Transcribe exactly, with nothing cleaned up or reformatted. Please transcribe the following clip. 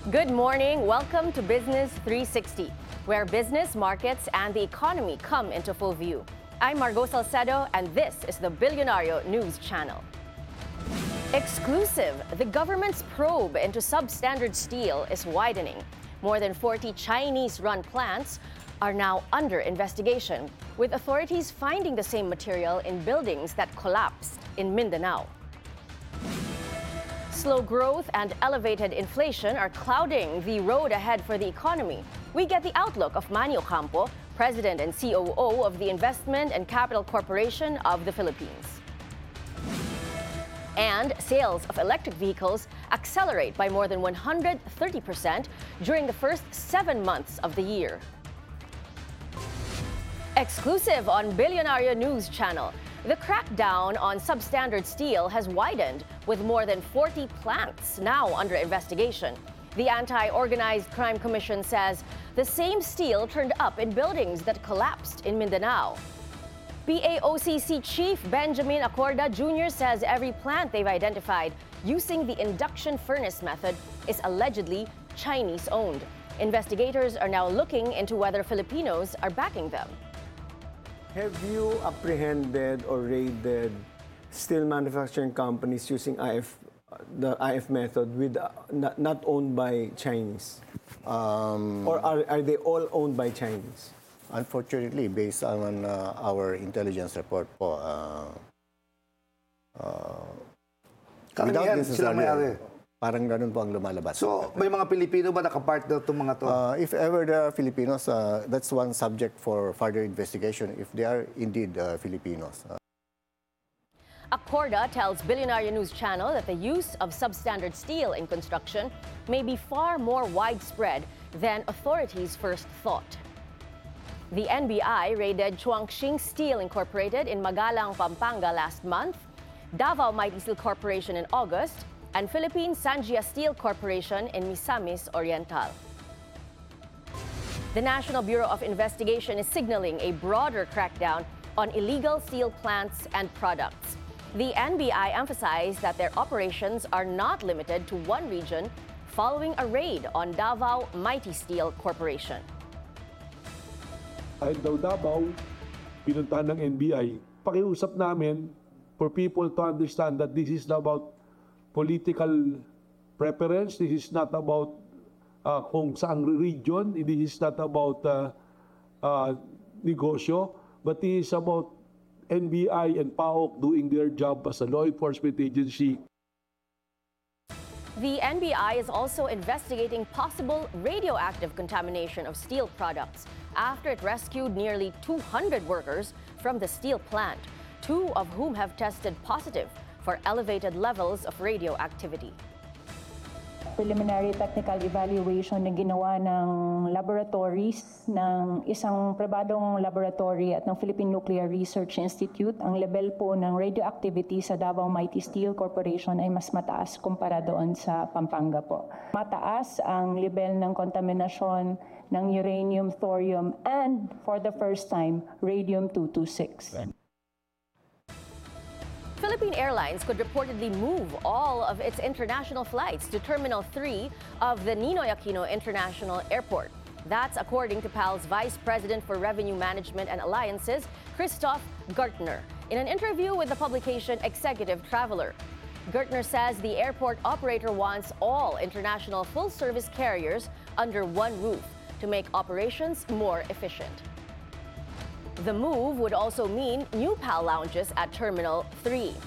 Good morning. Welcome to Business three sixty, where business, markets, and the economy come into full view. I'm Margo Salcedo, and this is the Billionario News Channel. Exclusive, the government's probe into substandard steel is widening. More than forty Chinese-run plants are now under investigation, with authorities finding the same material in buildings that collapsed in Mindanao. Slow growth and elevated inflation are clouding the road ahead for the economy. We get the outlook of Manny Ocampo, President and C O O of the Investment and Capital Corporation of the Philippines. And sales of electric vehicles accelerate by more than one hundred thirty percent during the first seven months of the year. Exclusive on Billionario News Channel. The crackdown on substandard steel has widened, with more than forty plants now under investigation. The Anti-Organized Crime Commission says the same steel turned up in buildings that collapsed in Mindanao. P A O C C Chief Benjamin Acorda Junior says every plant they've identified using the induction furnace method is allegedly Chinese-owned. Investigators are now looking into whether Filipinos are backing them. Have you apprehended or raided steel manufacturing companies using I F, the I F method with uh, not, not owned by Chinese? Um, Or are, are they all owned by Chinese? Unfortunately, based on uh, our intelligence report po, uh, uh, Karamihan sila may-ari. Parang ganun po ang lumalabas. So, may mga Pilipino ba nakapartner itong mga to? Uh, if ever there are Filipinos, uh, that's one subject for further investigation, if they are indeed uh, Filipinos. Uh, Acorda tells Billionario News Channel that the use of substandard steel in construction may be far more widespread than authorities first thought. The N B I raided Chuangxing Steel Incorporated in Magalang, Pampanga last month, Davao Mighty Steel Corporation in August, and Philippine Sanjia Steel Corporation in Misamis Oriental. The National Bureau of Investigation is signaling a broader crackdown on illegal steel plants and products. The N B I emphasized that their operations are not limited to one region following a raid on Davao Mighty Steel Corporation. Kahit daw Davao, pinuntahan ng N B I, pakiusap namin for people to understand that this is about political preference. This is not about uh, kung saang region. This is not about uh, uh, negosyo, but this is about N B I and P A O C doing their job as a law enforcement agency. The N B I is also investigating possible radioactive contamination of steel products after it rescued nearly two hundred workers from the steel plant, two of whom have tested positive for elevated levels of radioactivity. Preliminary technical evaluation na ginawa ng laboratories ng isang pribadong laboratory at ng Philippine Nuclear Research Institute, ang level po ng radioactivity sa Davao Mighty Steel Corporation ay mas mataas kumpara doon sa Pampanga po. Mataas ang level ng kontaminasyon ng uranium, thorium, and for the first time, radium two twenty-six. Philippine Airlines could reportedly move all of its international flights to Terminal three of the Ninoy Aquino International Airport. That's according to P A L's Vice President for Revenue Management and Alliances, Christoph Gertner, in an interview with the publication Executive Traveler. Gertner says the airport operator wants all international full-service carriers under one roof to make operations more efficient. The move would also mean new P A L lounges at Terminal three.